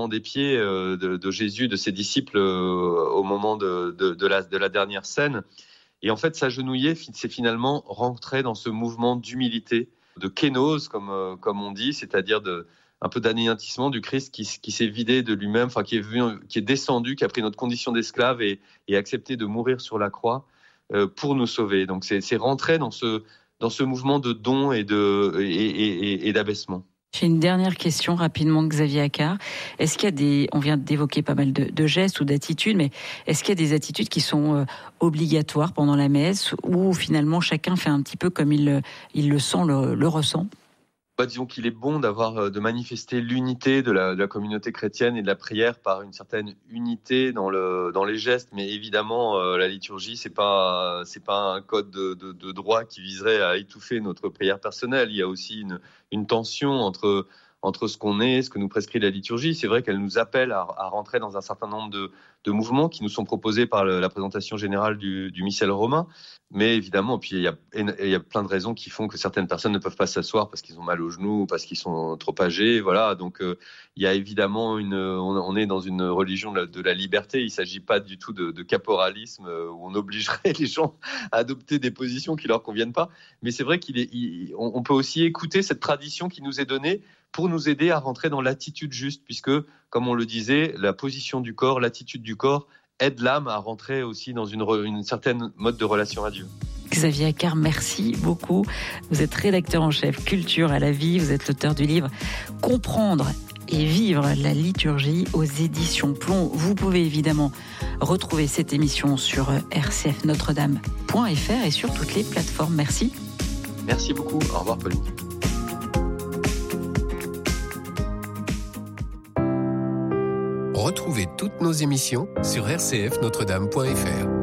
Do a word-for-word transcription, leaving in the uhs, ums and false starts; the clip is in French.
des pieds de, de Jésus, de ses disciples au moment de, de, de, la, de la dernière scène. Et en fait, s'agenouiller, c'est finalement rentrer dans ce mouvement d'humilité, de kénose, comme, comme on dit, c'est-à-dire de, un peu d'anéantissement du Christ qui, qui s'est vidé de lui-même, enfin qui est, venu, qui est descendu, qui a pris notre condition d'esclave et, et accepté de mourir sur la croix euh, pour nous sauver. Donc c'est, c'est rentrer dans ce, dans ce mouvement de don et, de, et, et, et d'abaissement. J'ai une dernière question rapidement, Xavier Accart. Est-ce qu'il y a des, on vient d'évoquer pas mal de, de gestes ou d'attitudes, mais est-ce qu'il y a des attitudes qui sont euh, obligatoires pendant la messe ou finalement chacun fait un petit peu comme il, il le sent, le, le ressent ? Bah, disons qu'il est bon d'avoir, de manifester l'unité de la, de la communauté chrétienne et de la prière par une certaine unité dans, le, dans les gestes. Mais évidemment, euh, la liturgie, c'est pas, c'est pas un code de, de, de droit qui viserait à étouffer notre prière personnelle. Il y a aussi une, une tension entre, entre ce qu'on est, ce que nous prescrit la liturgie. C'est vrai qu'elle nous appelle à, à rentrer dans un certain nombre de, de mouvements qui nous sont proposés par le, la présentation générale du, du missel romain. Mais évidemment, puis il y a, il y a plein de raisons qui font que certaines personnes ne peuvent pas s'asseoir parce qu'ils ont mal aux genoux, parce qu'ils sont trop âgés, voilà. Donc euh, il y a évidemment une, on, on est dans une religion de la, de la liberté. Il s'agit pas du tout de, de caporalisme euh, où on obligerait les gens à adopter des positions qui leur conviennent pas. Mais c'est vrai qu'il est, il, on, on peut aussi écouter cette tradition qui nous est donnée pour nous aider à rentrer dans l'attitude juste, puisque, comme on le disait, la position du corps, l'attitude du corps aide l'âme à rentrer aussi dans une, une certaine mode de relation à Dieu. Xavier Accart, merci beaucoup. Vous êtes rédacteur en chef culture à la vie. Vous êtes l'auteur du livre « Comprendre et vivre la liturgie » aux éditions Plomb. Vous pouvez évidemment retrouver cette émission sur r c f notre dame point f r et sur toutes les plateformes. Merci. Merci beaucoup. Au revoir, Pauline. Retrouvez toutes nos émissions sur r c f notre dame point f r.